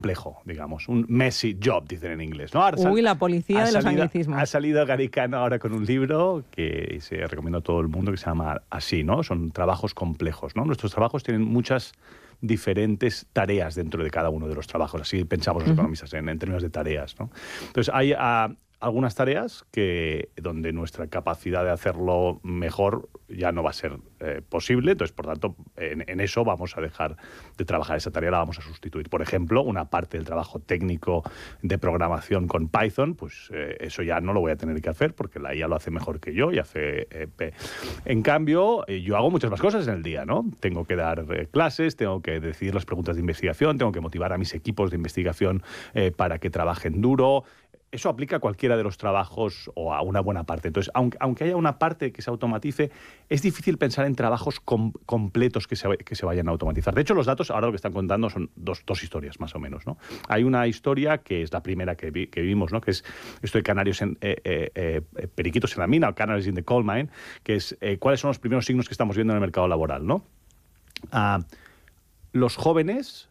complejo, digamos, un messy job, dicen en inglés, ¿no? La policía de los anglicismos. Ha salido Gary Kahn ahora con un libro que se recomiendo a todo el mundo, que se llama así, ¿no? Son trabajos complejos, ¿no? Nuestros trabajos tienen muchas diferentes tareas dentro de cada uno de los trabajos. Así pensamos los economistas en términos de tareas, ¿no? Entonces, hay algunas tareas donde nuestra capacidad de hacerlo mejor ya no va a ser posible. Entonces, por tanto, en eso vamos a dejar de trabajar. Esa tarea la vamos a sustituir. Por ejemplo, una parte del trabajo técnico de programación con Python, pues eso ya no lo voy a tener que hacer porque la IA lo hace mejor que yo y hace... En cambio, yo hago muchas más cosas en el día, ¿no? Tengo que dar clases, tengo que decidir las preguntas de investigación, tengo que motivar a mis equipos de investigación para que trabajen duro. Eso aplica a cualquiera de los trabajos o a una buena parte. Entonces, aunque haya una parte que se automatice, es difícil pensar en trabajos completos que se vayan a automatizar. De hecho, los datos ahora lo que están contando son dos historias, más o menos, ¿no? Hay una historia que es la primera que vimos, ¿no? Que es esto de canarios periquitos en la mina, o canaries in the coal mine, que es cuáles son los primeros signos que estamos viendo en el mercado laboral, ¿no? Los jóvenes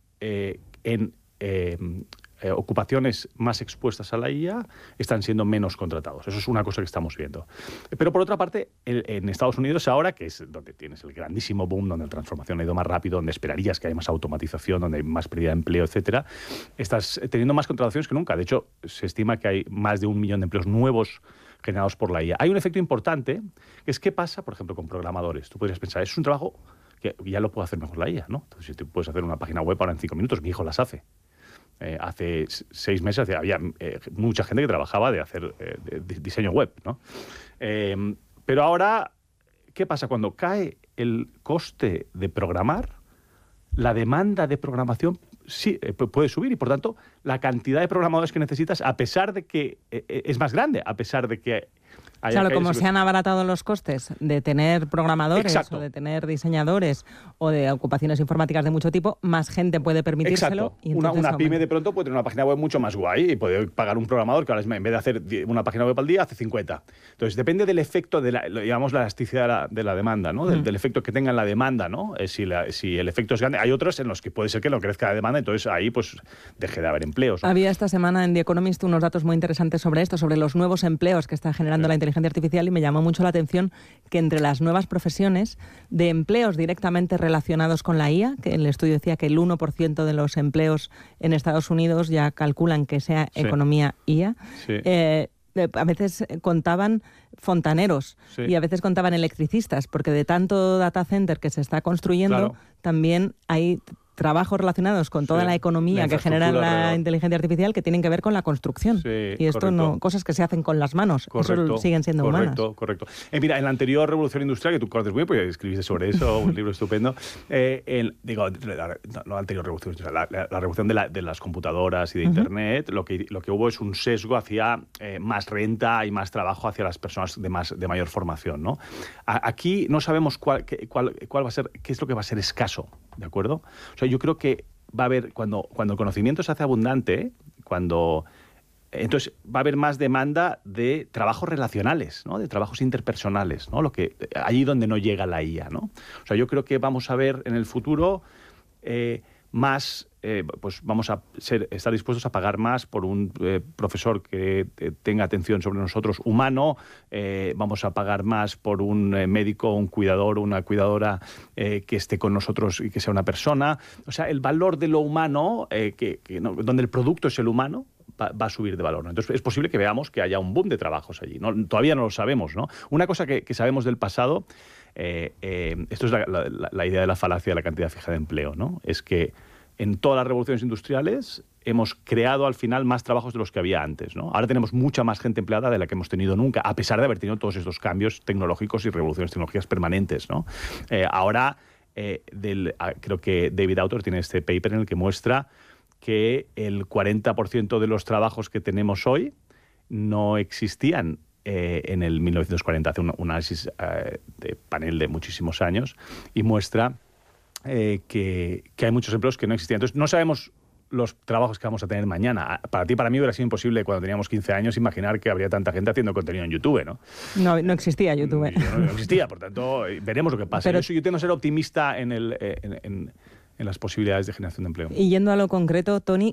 ocupaciones más expuestas a la IA están siendo menos contratados. Eso es una cosa que estamos viendo. Pero por otra parte, en Estados Unidos ahora, que es donde tienes el grandísimo boom, donde la transformación ha ido más rápido, donde esperarías que haya más automatización, donde hay más pérdida de empleo, etcétera, estás teniendo más contrataciones que nunca. De hecho, se estima que hay más de 1 millón de empleos nuevos generados por la IA. Hay un efecto importante, que es qué pasa, por ejemplo, con programadores. Tú podrías pensar, es un trabajo que ya lo puede hacer mejor la IA, ¿no? Entonces, si tú puedes hacer una página web ahora en 5 minutos, mi hijo las hace. Hace 6 meses había mucha gente que trabajaba de hacer diseño web, ¿no? Pero ahora, ¿qué pasa? Cuando cae el coste de programar, la demanda de programación sí, puede subir y, por tanto, la cantidad de programadores que necesitas, a pesar de que es más grande, a pesar de que... Claro, como se han abaratado los costes de tener programadores Exacto. o de tener diseñadores o de ocupaciones informáticas de mucho tipo, más gente puede permitírselo. Exacto. Y una pyme de pronto puede tener una página web mucho más guay y puede pagar un programador que ahora en vez de hacer una página web al día, hace 50. Entonces, depende del efecto de la elasticidad de la demanda, ¿no? Del efecto que tenga en la demanda, ¿no? Si el efecto es grande. Hay otros en los que puede ser que no crezca la demanda, entonces ahí pues deje de haber empleos, ¿no? Había esta semana en The Economist unos datos muy interesantes sobre esto, sobre los nuevos empleos que está generando la inteligencia artificial, y me llamó mucho la atención que entre las nuevas profesiones de empleos directamente relacionados con la IA, que el estudio decía que el 1% de los empleos en Estados Unidos ya calculan que sea economía IA, a veces contaban fontaneros y a veces contaban electricistas, porque de tanto data center que se está construyendo, también hay trabajos relacionados con toda la economía que genera la inteligencia artificial que tienen que ver con la construcción. Y esto no, cosas que se hacen con las manos, eso siguen siendo humanas. Correcto. Mira, en la anterior revolución industrial, que tú conoces muy bien porque escribiste sobre eso, un libro estupendo, la anterior revolución industrial, la revolución de las computadoras y de Internet, lo que hubo es un sesgo hacia más renta y más trabajo hacia las personas de mayor formación, ¿no? Aquí no sabemos cuál va a ser, qué es lo que va a ser escaso, ¿de acuerdo? O sea, yo creo que va a haber, cuando el conocimiento se hace abundante, entonces va a haber más demanda de trabajos relacionales, ¿no? De trabajos interpersonales, ¿no? Allí donde no llega la IA, ¿no? O sea, yo creo que vamos a ver en el futuro más, pues vamos a estar dispuestos a pagar más por un profesor que tenga atención sobre nosotros humano, vamos a pagar más por un médico, un cuidador, una cuidadora que esté con nosotros y que sea una persona. O sea, el valor de lo humano, donde el producto es el humano, va a subir de valor, ¿no? Entonces es posible que veamos que haya un boom de trabajos allí, ¿no? Todavía no lo sabemos, ¿no? Una cosa que sabemos del pasado, esto es la idea de la falacia de la cantidad fija de empleo, ¿no? Es que en todas las revoluciones industriales hemos creado al final más trabajos de los que había antes, ¿no? Ahora tenemos mucha más gente empleada de la que hemos tenido nunca, a pesar de haber tenido todos estos cambios tecnológicos y revoluciones tecnológicas permanentes, ¿no? Ahora, creo que David Autor tiene este paper en el que muestra que el 40% de los trabajos que tenemos hoy no existían en el 1940. Hace un análisis de panel de muchísimos años y muestra que hay muchos empleos que no existían. Entonces, no sabemos los trabajos que vamos a tener mañana. Para ti y para mí hubiera sido imposible cuando teníamos 15 años imaginar que habría tanta gente haciendo contenido en YouTube, ¿no? No existía YouTube. No existía, por tanto, veremos lo que pasa. Pero yo tengo que ser optimista en las posibilidades de generación de empleo. Y yendo a lo concreto, Tony,